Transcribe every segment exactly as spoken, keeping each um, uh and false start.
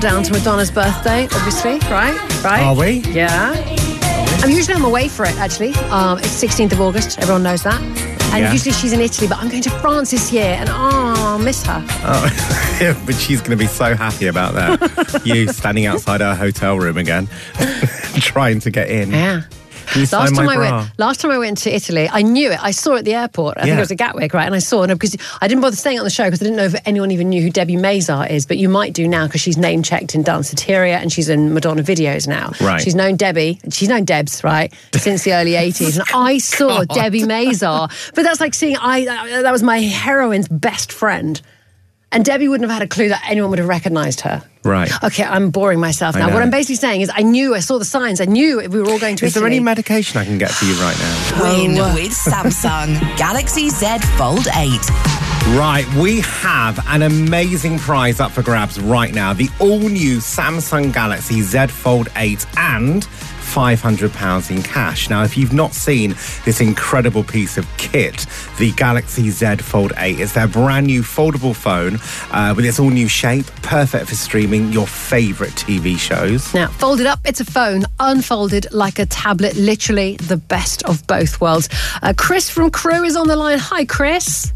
down to Madonna's birthday, obviously, right? Right? Are we? Yeah. I'm usually on my way for it, actually. Um, it's sixteenth of August. Everyone knows that. And Yeah. usually she's in Italy, but I'm going to France this year, and oh, I'll miss her. Oh, but she's going to be so happy about that. You standing outside her hotel room again, trying to get in. Yeah. Can you sign Last my time I bra? went, last time I went to Italy, I knew it. I saw it at the airport. I think Yeah. it was at Gatwick, right? And I saw it because I didn't bother staying on the show because I didn't know if anyone even knew who Debbie Mazar is. But you might do now because she's name checked in Danceteria and she's in Madonna videos now. Right. She's known Debbie. She's known Debs, right, since the early eighties. And I saw God. Debbie Mazar, but that's like seeing I. That was my heroine's best friend, and Debbie wouldn't have had a clue that anyone would have recognised her. Right. Okay, I'm boring myself I now. know. What I'm basically saying is I knew, I saw the signs, I knew we were all going to Is there Italy. any medication I can get for you right now? Win Oh. with Samsung Galaxy Z Fold eight. Right, we have an amazing prize up for grabs right now. The all-new Samsung Galaxy Z Fold eight and five hundred pounds in cash. Now, if you've not seen this incredible piece of kit, the Galaxy Z Fold eight, it's their brand new foldable phone uh, with its all-new shape, perfect for streaming your favourite T V shows. Now, folded up, it's a phone. Unfolded like a tablet. Literally the best of both worlds. Uh, Chris from Crew is on the line. Hi, Chris.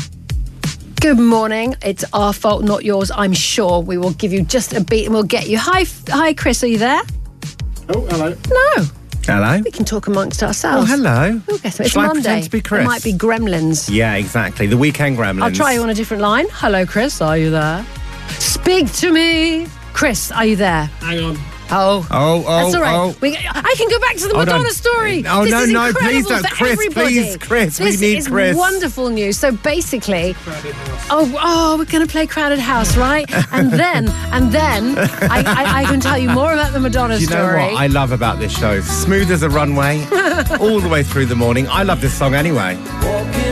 Good morning. It's our fault, not yours. I'm sure we will give you just a beat and we'll get you. Hi, hi, Chris. Are you there? Oh, hello. No. Hello? We can talk amongst Oh, ourselves. hello. We'll get it. It's Shall I Monday. pretend to be Chris? It might be Gremlins. Yeah, exactly. The Weekend Gremlins. I'll try you on a different line. Hello, Chris. Are you there? Speak to me. Chris, are you there? Hang on. Oh. Oh, oh, That's all right. oh. We, I can go back to the Hold Madonna on. story. Oh, this no, is no, incredible please don't. for Chris, everybody. please, Chris, we this need is Chris. wonderful news. So basically, oh, oh, we're going to play Crowded House, right? And then, and then, I, I, I can tell you more about the Madonna Do you know story. what I love about this show? Smooth as a runway, all the way through the morning. I love this song anyway. Walking